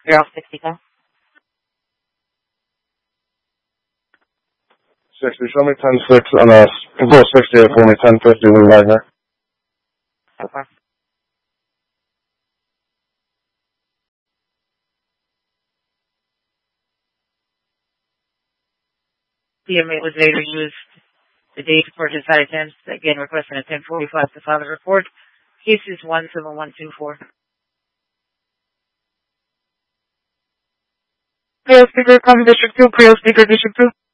You're off 60 ka? 60, show me 10-6 on us. Go 68 for me, 10-50 Lou Wagner. Okay. PMA was later used the day to purchase items. Again, requesting a 1045 to file a report. Case is 17124. Creole Speaker, Common District 2, Creole Speaker, District 2.